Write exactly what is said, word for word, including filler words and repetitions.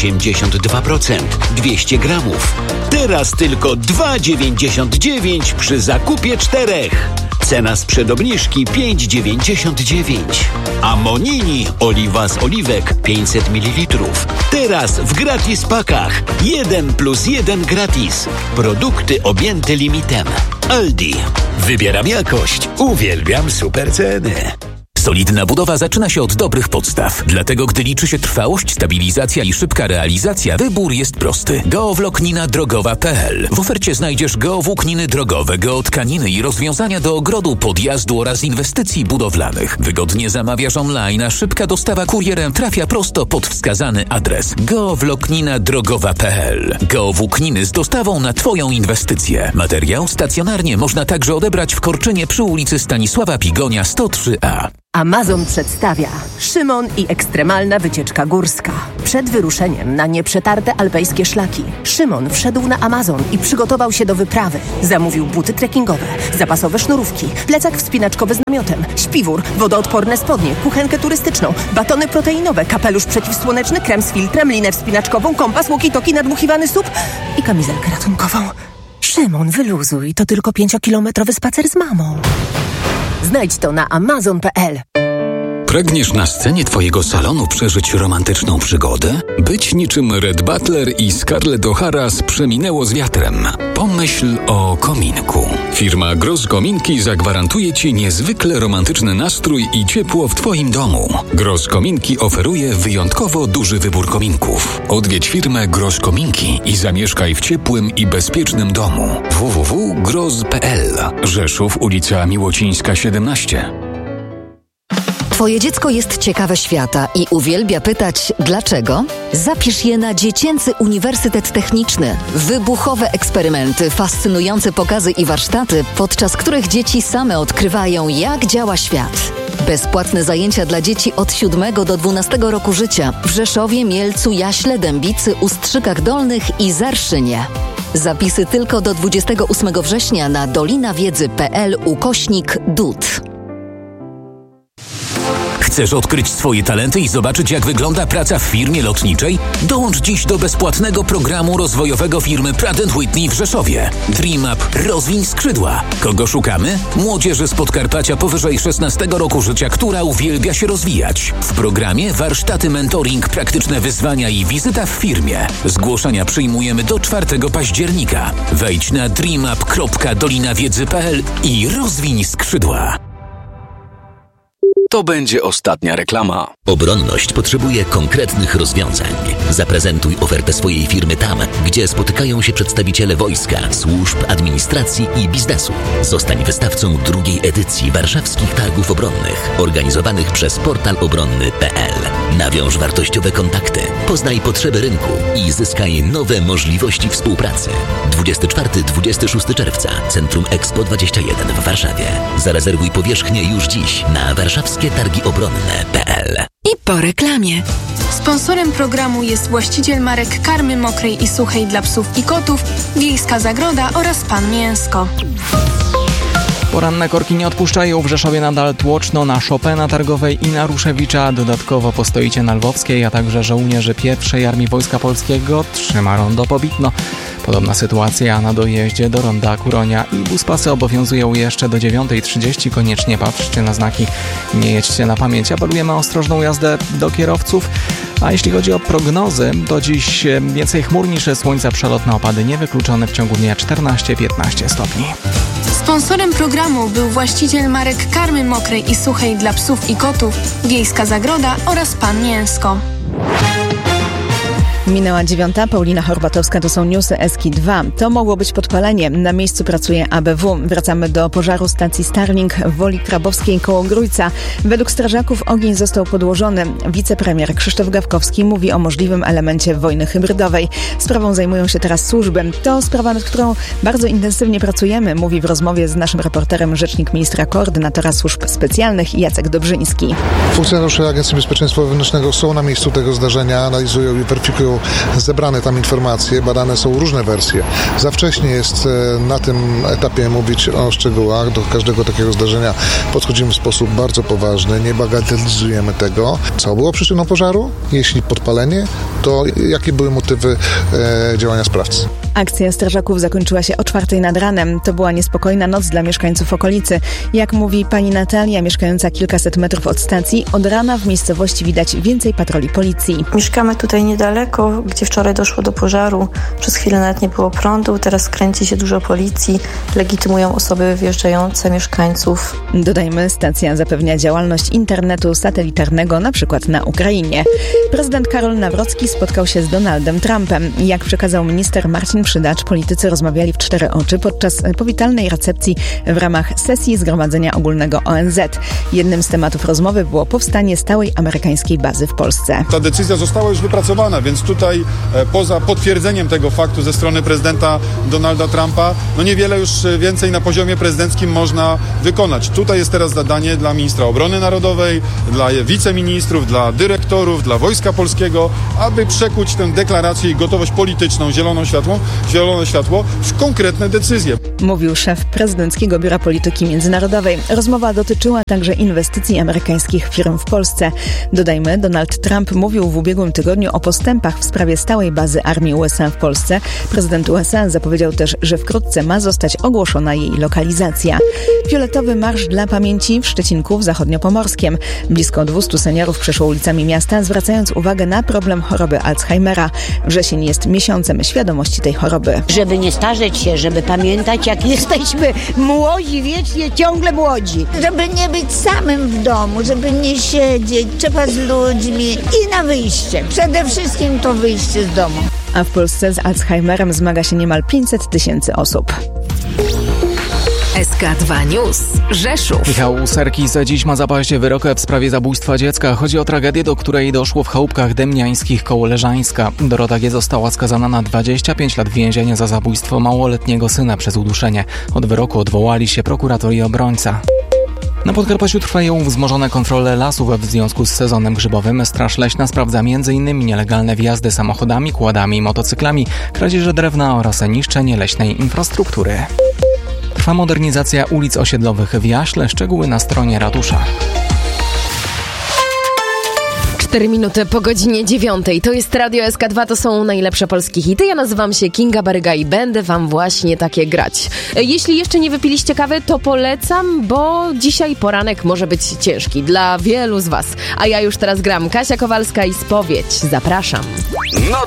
osiemdziesiąt dwa procent, dwieście gramów. Teraz tylko dwa dziewięćdziesiąt dziewięć przy zakupie czterech. Cena sprzed obniżki pięć dziewięćdziesiąt dziewięć. A Monini oliwa z oliwek pięćset mililitrów. Teraz w gratis pakach. jeden plus jeden gratis. Produkty objęte limitem. Aldi. Wybieram jakość. Uwielbiam super ceny. Solidna budowa zaczyna się od dobrych podstaw. Dlatego, gdy liczy się trwałość, stabilizacja i szybka realizacja, wybór jest prosty. Geowłóknina drogowa kropka p l. W ofercie znajdziesz geowłókniny drogowe, geotkaniny i rozwiązania do ogrodu, podjazdu oraz inwestycji budowlanych. Wygodnie zamawiasz online, a szybka dostawa kurierem trafia prosto pod wskazany adres. geowłóknina drogowa kropka p l. Geowłókniny z dostawą na Twoją inwestycję. Materiał stacjonarnie można także odebrać w Korczynie przy ulicy Stanisława Pigonia sto trzy a. Amazon przedstawia Szymon i ekstremalna wycieczka górska. Przed wyruszeniem na nieprzetarte alpejskie szlaki Szymon wszedł na Amazon i przygotował się do wyprawy. Zamówił buty trekkingowe, zapasowe sznurówki, plecak wspinaczkowy z namiotem, śpiwór, wodoodporne spodnie, kuchenkę turystyczną, batony proteinowe, kapelusz przeciwsłoneczny, krem z filtrem, linę wspinaczkową, kompas, walkie-talkie, nadmuchiwany sup i kamizelkę ratunkową. Szymon, wyluzuj, to tylko pięciokilometrowy spacer z mamą. Znajdź to na amazon kropka p l. Pragniesz na scenie twojego salonu przeżyć romantyczną przygodę? Być niczym Red Butler i Scarlett O'Hara z Przeminęło z wiatrem. Pomyśl o kominku. Firma Gross Kominki zagwarantuje ci niezwykle romantyczny nastrój i ciepło w twoim domu. Gross Kominki oferuje wyjątkowo duży wybór kominków. Odwiedź firmę Gross Kominki i zamieszkaj w ciepłym i bezpiecznym domu. w w w kropka gross kropka p l. Rzeszów, ulica Miłocińska siedemnaście. Twoje dziecko jest ciekawe świata i uwielbia pytać dlaczego? Zapisz je na Dziecięcy Uniwersytet Techniczny. Wybuchowe eksperymenty, fascynujące pokazy i warsztaty, podczas których dzieci same odkrywają, jak działa świat. Bezpłatne zajęcia dla dzieci od siódmego do dwunastego roku życia w Rzeszowie, Mielcu, Jaśle, Dębicy, Ustrzykach Dolnych i Zarszynie. Zapisy tylko do dwudziestego ósmego września na dolinawiedzy kropka p l ukośnik D U T. Chcesz odkryć swoje talenty i zobaczyć, jak wygląda praca w firmie lotniczej? Dołącz dziś do bezpłatnego programu rozwojowego firmy Pratt and Whitney w Rzeszowie. DreamUp – rozwiń skrzydła. Kogo szukamy? Młodzieży z Podkarpacia powyżej szesnastego roku życia, która uwielbia się rozwijać. W programie warsztaty, mentoring, praktyczne wyzwania i wizyta w firmie. Zgłoszenia przyjmujemy do czwartego października. Wejdź na dreamup kropka dolinawiedzy kropka p l i rozwiń skrzydła. To będzie ostatnia reklama. Obronność potrzebuje konkretnych rozwiązań. Zaprezentuj ofertę swojej firmy tam, gdzie spotykają się przedstawiciele wojska, służb, administracji i biznesu. Zostań wystawcą drugiej edycji Warszawskich Targów Obronnych, organizowanych przez portal obronny kropka p l. Nawiąż wartościowe kontakty, poznaj potrzeby rynku i zyskaj nowe możliwości współpracy. dwudziestego czwartego do dwudziestego szóstego czerwca, Centrum Expo dwadzieścia jeden w Warszawie. Zarezerwuj powierzchnię już dziś na warszawskie targi obronne kropka p l. I po reklamie. Sponsorem programu jest właściciel marek karmy mokrej i suchej dla psów i kotów, Wiejska Zagroda oraz Pan Mięsko. Poranne korki nie odpuszczają. W Rzeszowie nadal tłoczno na Chopina Targowej i na Ruszewicza. Dodatkowo postoicie na Lwowskiej, a także żołnierze pierwszej Armii Wojska Polskiego trzyma rondo Pobitno. Podobna sytuacja na dojeździe do ronda Kuronia i buspasy obowiązują jeszcze do dziewiątej trzydzieści. Koniecznie patrzcie na znaki, nie jedźcie na pamięć. Apelujemy o ostrożną jazdę do kierowców. A jeśli chodzi o prognozy, to dziś więcej chmur niż słońca, przelotne opady niewykluczone w ciągu dnia czternaście do piętnastu stopni. Sponsorem programu był właściciel marek karmy mokrej i suchej dla psów i kotów, Wiejska Zagroda oraz Pan Mięsko. Minęła dziewiąta, Paulina Horbatowska, to są newsy Eski dwa. To mogło być podpalenie. Na miejscu pracuje A B W. Wracamy do pożaru stacji Starlink w Woli Krabowskiej koło Grójca. Według strażaków ogień został podłożony. Wicepremier Krzysztof Gawkowski mówi o możliwym elemencie wojny hybrydowej. Sprawą zajmują się teraz służby. To sprawa, nad którą bardzo intensywnie pracujemy, mówi w rozmowie z naszym reporterem rzecznik ministra koordynatora służb specjalnych Jacek Dobrzyński. Funkcjonariusze Agencji Bezpieczeństwa Wewnętrznego są na miejscu tego zdarzenia, analizują i weryfikują są zebrane tam informacje, badane są różne wersje. Za wcześnie jest na tym etapie mówić o szczegółach. Do każdego takiego zdarzenia podchodzimy w sposób bardzo poważny, nie bagatelizujemy tego. Co było przyczyną pożaru? Jeśli podpalenie, to jakie były motywy e, działania sprawcy? Akcja strażaków zakończyła się o czwartej nad ranem. To była niespokojna noc dla mieszkańców okolicy. Jak mówi pani Natalia, mieszkająca kilkaset metrów od stacji, od rana w miejscowości widać więcej patroli policji. Mieszkamy tutaj niedaleko, gdzie wczoraj doszło do pożaru. Przez chwilę nawet nie było prądu, teraz kręci się dużo policji, legitymują osoby wjeżdżające, mieszkańców. Dodajmy, stacja zapewnia działalność internetu satelitarnego, na przykład na Ukrainie. Prezydent Karol Nawrocki spotkał się z Donaldem Trumpem. Jak przekazał minister Marcin Przydacz, politycy rozmawiali w cztery oczy podczas powitalnej recepcji w ramach sesji Zgromadzenia Ogólnego O N Z. Jednym z tematów rozmowy było powstanie stałej amerykańskiej bazy w Polsce. Ta decyzja została już wypracowana, więc tutaj e, poza potwierdzeniem tego faktu ze strony prezydenta Donalda Trumpa, no niewiele już więcej na poziomie prezydenckim można wykonać. Tutaj jest teraz zadanie dla ministra obrony narodowej, dla wiceministrów, dla dyrektorów, dla Wojska Polskiego, aby przekuć tę deklarację i gotowość polityczną, zieloną światło, zielone światło w konkretne decyzje. Mówił szef Prezydenckiego Biura Polityki Międzynarodowej. Rozmowa dotyczyła także inwestycji amerykańskich firm w Polsce. Dodajmy, Donald Trump mówił w ubiegłym tygodniu o postępach w sprawie stałej bazy armii U S A w Polsce. Prezydent U S A zapowiedział też, że wkrótce ma zostać ogłoszona jej lokalizacja. Fioletowy marsz dla pamięci w Szczecinku w Zachodniopomorskiem. Blisko dwieście seniorów przeszło ulicami miasta, zwracając uwagę na problem choroby Alzheimera. Wrzesień jest miesiącem świadomości tej choroby. Żeby nie starzeć się, żeby pamiętać, jak jesteśmy młodzi, wiecznie ciągle młodzi. Żeby nie być samym w domu, żeby nie siedzieć, trzeba z ludźmi i na wyjście. Przede wszystkim to wyjście z domu. A w Polsce z Alzheimerem zmaga się niemal pięćset tysięcy osób. S K dwa News. Rzeszów. Michał Serkis dziś ma zapaść wyrok w sprawie zabójstwa dziecka. Chodzi o tragedię, do której doszło w chałupkach demniańskich koło Leżańska. Dorota G. została skazana na dwadzieścia pięć lat więzienia za zabójstwo małoletniego syna przez uduszenie. Od wyroku odwołali się prokurator i obrońca. Na Podkarpaciu trwają wzmożone kontrole lasów w związku z sezonem grzybowym. Straż Leśna sprawdza między innymi nielegalne wjazdy samochodami, kładami i motocyklami, kradzieże drewna oraz niszczenie leśnej infrastruktury. Trwa modernizacja ulic osiedlowych w Jaśle. Szczegóły na stronie ratusza. cztery minuty po godzinie dziewiątej. To jest Radio S K dwa, to są najlepsze polskie hity. Ja nazywam się Kinga Baryga i będę wam właśnie takie grać. Jeśli jeszcze nie wypiliście kawy, to polecam, bo dzisiaj poranek może być ciężki dla wielu z was. A ja już teraz gram. Kasia Kowalska i Spowiedź. Zapraszam. No